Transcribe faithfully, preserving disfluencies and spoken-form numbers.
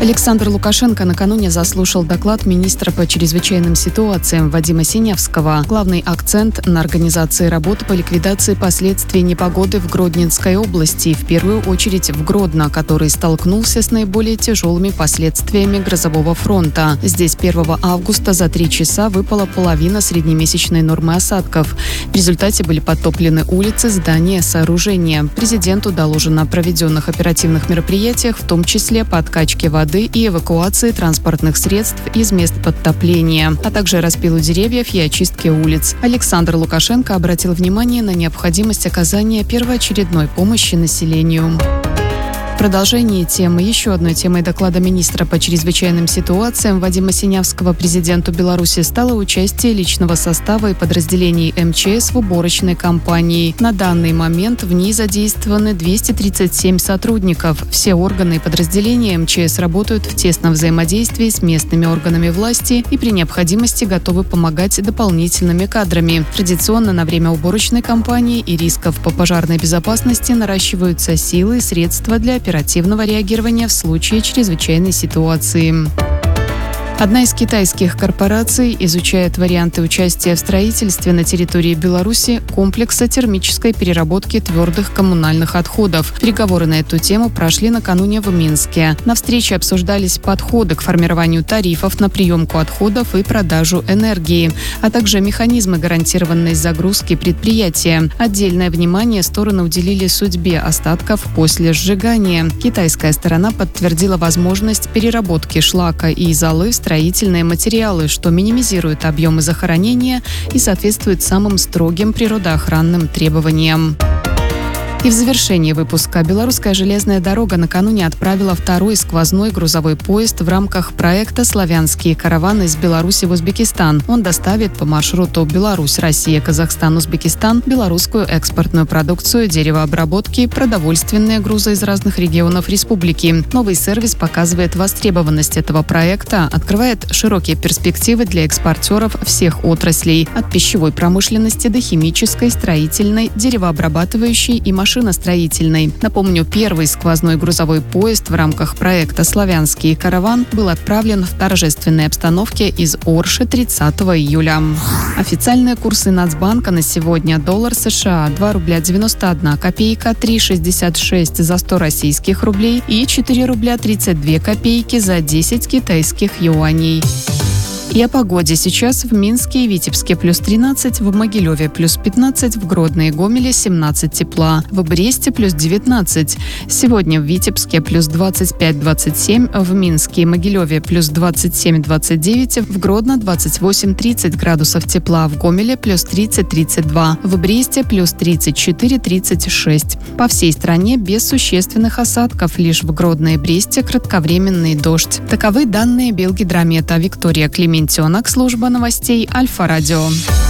Александр Лукашенко накануне заслушал доклад министра по чрезвычайным ситуациям Вадима Синявского. Главный акцент на организации работы по ликвидации последствий непогоды в Гродненской области, в первую очередь в Гродно, который столкнулся с наиболее тяжелыми последствиями грозового фронта. Здесь первого августа за три часа выпала половина среднемесячной нормы осадков. В результате были подтоплены улицы, здания, сооружения. Президенту доложено о проведенных оперативных мероприятиях, в том числе по откачке воды и эвакуации транспортных средств из мест подтопления, а также распилу деревьев и очистке улиц. Александр Лукашенко обратил внимание на необходимость оказания первоочередной помощи населению. В продолжении темы еще одной темой доклада министра по чрезвычайным ситуациям Вадима Синявского президенту Беларуси стало участие личного состава и подразделений эм че эс в уборочной кампании. На данный момент в ней задействованы двести тридцать семь сотрудников. Все органы и подразделения эм че эс работают в тесном взаимодействии с местными органами власти и при необходимости готовы помогать дополнительными кадрами. Традиционно на время уборочной кампании и рисков по пожарной безопасности наращиваются силы и средства для оперативного реагирования в случае чрезвычайной ситуации. Одна из китайских корпораций изучает варианты участия в строительстве на территории Беларуси комплекса термической переработки твердых коммунальных отходов. Переговоры на эту тему прошли накануне в Минске. На встрече обсуждались подходы к формированию тарифов на приемку отходов и продажу энергии, а также механизмы гарантированной загрузки предприятия. Отдельное внимание стороны уделили судьбе остатков после сжигания. Китайская сторона подтвердила возможность переработки шлака и золы в строительные материалы, что минимизирует объемы захоронения и соответствует самым строгим природоохранным требованиям. И в завершении выпуска белорусская железная дорога накануне отправила второй сквозной грузовой поезд в рамках проекта «Славянские караваны» из Беларуси в Узбекистан. Он доставит по маршруту Беларусь, Россия, Казахстан, Узбекистан белорусскую экспортную продукцию, деревообработки, продовольственные грузы из разных регионов республики. Новый сервис показывает востребованность этого проекта, открывает широкие перспективы для экспортеров всех отраслей, от пищевой промышленности до химической, строительной, деревообрабатывающей и машиностроительной. Машиностроительной. Напомню, первый сквозной грузовой поезд в рамках проекта «Славянский караван» был отправлен в торжественной обстановке из Орши тридцатого июля. Официальные курсы Нацбанка на сегодня: доллар США два рубля девяносто одна копейка, три шестьдесят шесть за сто российских рублей и четыре рубля тридцать две копейки за десять китайских юаней. И о погоде. Сейчас в Минске и Витебске плюс тринадцать, в Могилеве плюс пятнадцать, в Гродно и Гомеле семнадцать тепла, в Бресте плюс девятнадцать. Сегодня в Витебске плюс двадцать пять двадцать семь, в Минске и Могилеве плюс двадцать семь двадцать девять, в Гродно двадцать восемь тридцать градусов тепла, в Гомеле плюс тридцать тридцать два, в Бресте плюс тридцать четыре тридцать шесть. По всей стране без существенных осадков, лишь в Гродно и Бресте кратковременный дождь. Таковы данные Белгидромета. Виктория Клементьонок, служба новостей Альфа-Радио.